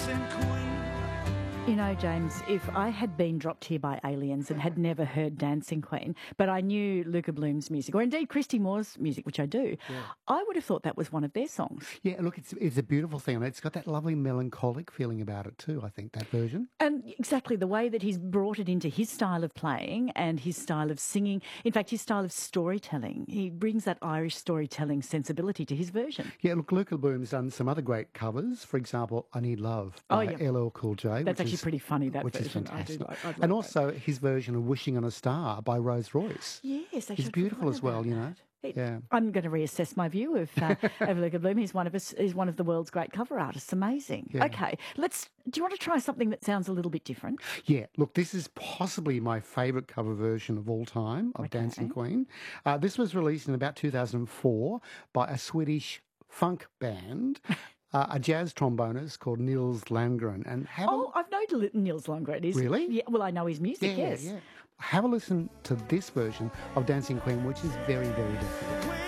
dancing queen. You know, James, if I had been dropped here by aliens and had never heard Dancing Queen, but I knew Luca Bloom's music, or indeed Christy Moore's music, which I do, I would have thought that was one of their songs. Yeah, look, it's a beautiful thing. And it's got that lovely melancholic feeling about it too, I think, that version. And exactly the way that he's brought it into his style of playing and his style of singing, in fact, his style of storytelling. He brings that Irish storytelling sensibility to his version. Yeah, look, Luca Bloom's done some other great covers. For example, I Need Love by LL Cool J. That's actually pretty funny, that which version. is fantastic. I like and also his version of Wishing on a Star by Rose Royce. Yes, it's beautiful as well, you know. Yeah. I'm going to reassess my view of Luca Bloom. He's one of the world's great cover artists. Amazing. Yeah. Okay, do you want to try something that sounds a little bit different? Yeah, look, this is possibly my favourite cover version of all time of Dancing Queen. This was released in about 2004 by a Swedish funk band. A jazz trombonist called Nils Landgren. And I've known Nils Landgren. Really? Yeah, well, I know his music, yes. Yeah. Have a listen to this version of Dancing Queen, which is very, very different.